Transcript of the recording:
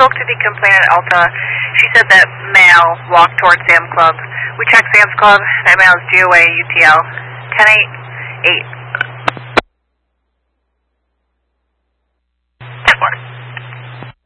spoke to the complainant, Alta. She said that male walked towards Sam's Club. We checked Sam's Club. That male is GOA UTL 10-8-8.